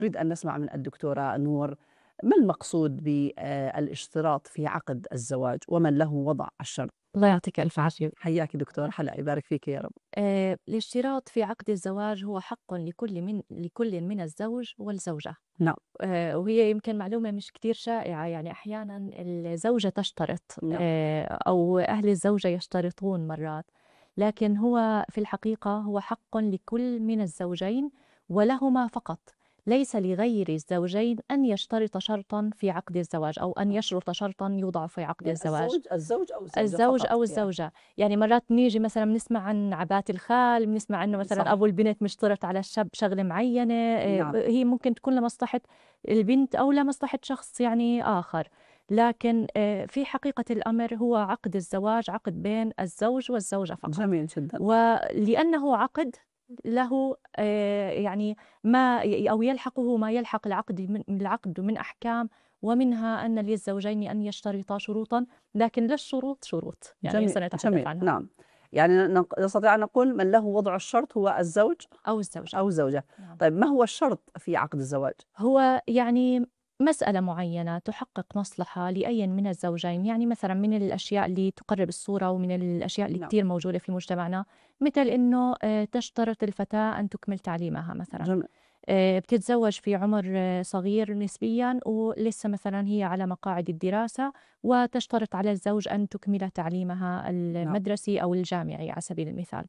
نريد أن نسمع من الدكتورة نور ما المقصود بالاشتراط في عقد الزواج ومن له وضع الشرط؟ الله يعطيك ألف عافية. حياك دكتورة، حلا يبارك فيك يا رب. الاشتراط في عقد الزواج هو حق لكل من الزوج والزوجة. نعم. وهي يمكن معلومة مش كتير شائعة، يعني أحيانا الزوجة تشترط نعم. أو أهل الزوجة يشترطون مرات، لكن هو في الحقيقة هو حق لكل من الزوجين ولهما فقط، ليس لغير الزوجين أن يشترط شرطا في عقد الزواج أو أن يشرط شرطا يوضع في عقد يعني الزواج. الزوج أو الزوجة الزوج فقط أو يعني. الزوجة، يعني مرات نيجي مثلا بنسمع عن عبات الخال، بنسمع إنه مثلا صح. أبو البنت مشترط على الشاب شغلة معينة، نعم. هي ممكن تكون لمصلحة البنت أو لمصلحة شخص يعني آخر، لكن في حقيقة الأمر هو عقد الزواج عقد بين الزوج والزوجة فقط، جميل جدا. ولأنه عقد له يعني ما أو يلحقه ما يلحق العقد من أحكام، ومنها أن للزوجين أن يشترطا شروطا، لكن للشروط شروط يعني جميل سنتحدث جميل. عنها. نعم. يعني نستطيع أن نقول من له وضع الشرط هو الزوج أو الزوجة. أو الزوجة. نعم. طيب ما هو الشرط في عقد الزواج؟ هو يعني مسألة معينة تحقق مصلحة لأي من الزوجين، يعني مثلا من الأشياء اللي تقرب الصورة ومن الأشياء اللي نعم. كتير موجودة في مجتمعنا، مثل إنه تشترط الفتاة أن تكمل تعليمها مثلا، جميل. بتتزوج في عمر صغير نسبيا ولسه مثلا هي على مقاعد الدراسة، وتشترط على الزوج أن تكمل تعليمها نعم. المدرسي أو الجامعي على سبيل المثال.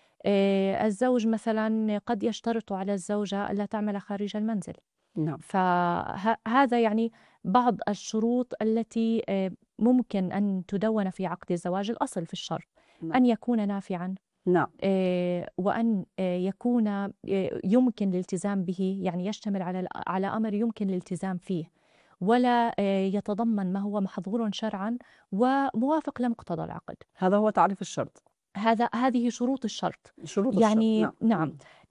الزوج مثلا قد يشترط على الزوجة ألا تعمل خارج المنزل، نعم. فهذا يعني بعض الشروط التي ممكن أن تدون في عقد الزواج. الأصل في الشرط نعم. أن يكون نافعا، نعم. وأن يكون يمكن الالتزام به، يعني يشتمل على أمر يمكن الالتزام فيه، ولا يتضمن ما هو محظور شرعا وموافق لمقتضى العقد. هذا هو تعريف الشرط. هذه شروط الشرط. شروط الشرط. يعني نعم. نعم،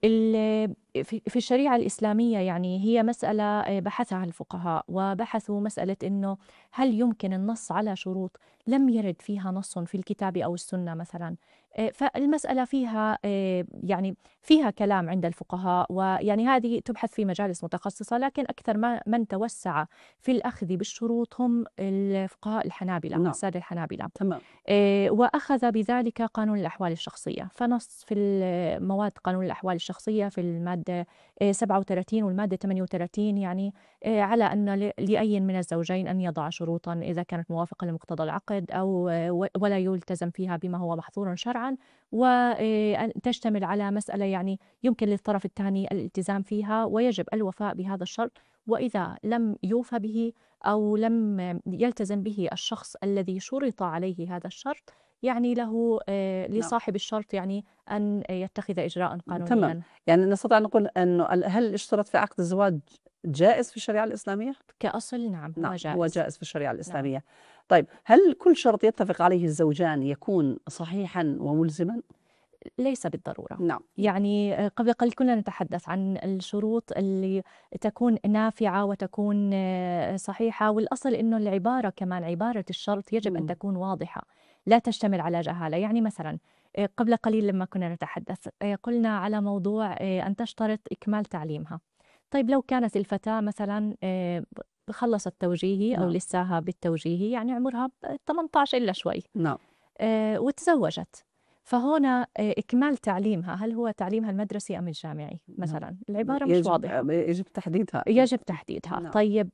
في الشريعة الإسلامية يعني هي مسألة بحثها الفقهاء، وبحثوا مسألة إنه هل يمكن النص على شروط لم يرد فيها نص في الكتاب أو السنة مثلا. فالمسألة فيها يعني فيها كلام عند الفقهاء، ويعني هذه تبحث في مجالس متخصصة، لكن أكثر من توسع في الأخذ بالشروط هم الفقهاء الحنابلة، نعم. السادة الحنابلة. تمام. وأخذ بذلك قانون الأحوال الشخصية، فنص في المواد قانون الأحوال الشخصية في المادة 37 والمادة 38 يعني على أن لأي من الزوجين أن يضع شروطا إذا كانت موافقة لمقتضى العقد أو ولا يلتزم فيها بما هو محظور شرعا، وأن تشتمل على مسألة يعني يمكن للطرف الثاني الالتزام فيها ويجب الوفاء بهذا الشرط، وإذا لم يوفى به أو لم يلتزم به الشخص الذي شُرط عليه هذا الشرط، يعني له نعم. لصاحب الشرط يعني أن يتخذ إجراء تمام. قانونيا. يعني نستطيع أن نقول أنه هل الاشتراط في عقد الزواج جائز في الشريعة الإسلامية؟ كأصل نعم نعم هو هو جائز. جائز في الشريعة نعم. الإسلامية. طيب هل كل شرط يتفق عليه الزوجان يكون صحيحا وملزما؟ ليس بالضرورة. نعم. يعني قبل قليل كنا نتحدث عن الشروط اللي تكون نافعة وتكون صحيحة، والأصل إنه العبارة كمان عبارة الشرط يجب أن تكون واضحة، لا تشتمل على جهالة. يعني مثلا قبل قليل لما كنا نتحدث قلنا على موضوع أن تشترط إكمال تعليمها. طيب لو كانت الفتاة مثلا خلصت توجيهي أو نعم. لساها بالتوجيهي، يعني عمرها 18 إلا شوي، نعم. وتزوجت، فهنا إكمال تعليمها هل هو تعليمها المدرسي أم الجامعي نعم. مثلا؟ العبارة مش واضحة، يجب تحديدها. يجب تحديدها. نعم. طيب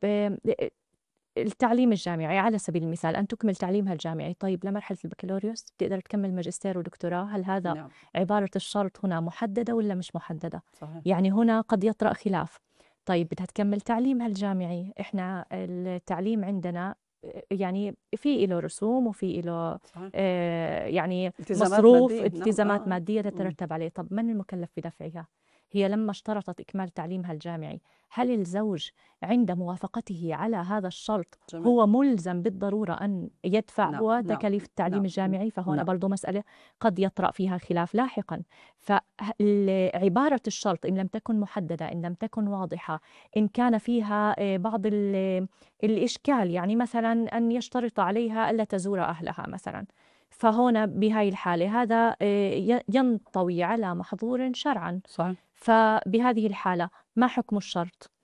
التعليم الجامعي على سبيل المثال أن تكمل تعليمها الجامعي، طيب لمرحلة البكالوريوس تقدر تكمل ماجستير ودكتوراه، هل هذا نعم. عبارة الشرط هنا محددة ولا مش محددة؟ صحيح. يعني هنا قد يطرأ خلاف. طيب بدها تكمل تعليمها الجامعي، إحنا التعليم عندنا يعني في له رسوم وفي له صحيح. يعني التزامات مصروف، مادية. نعم. التزامات مادية مم. تترتب عليه. طب من المكلف بدفعها؟ هي لما اشترطت إكمال تعليمها الجامعي، هل الزوج عند موافقته على هذا الشرط جميل. هو ملزم بالضرورة أن يدفع نعم. هو نعم. تكاليف التعليم نعم. الجامعي؟ فهنا نعم. برضو مسألة قد يطرأ فيها خلاف لاحقا. فعبارة الشرط إن لم تكن محددة، إن لم تكن واضحة، إن كان فيها بعض الإشكال، يعني مثلا أن يشترط عليها ألا تزور أهلها مثلا، فهنا بهاي الحالة هذا ينطوي على محظور شرعا. صحيح. فبهذه الحالة ما حكم الشرط؟